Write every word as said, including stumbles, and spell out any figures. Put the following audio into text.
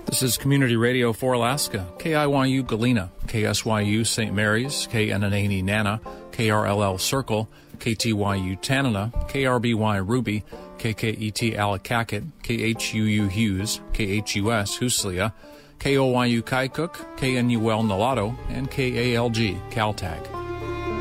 This is Community Radio for Alaska, K I Y U Galena, K S Y U Saint Mary's, K N N A N I Nana, K R L L Circle, K T Y U Tanana, K R B Y Ruby, K K E T Allakaket, K H U U Hughes, K H U S Huslia, K O Y U Kaikook, K N U L Nulato, and K A L G Caltag.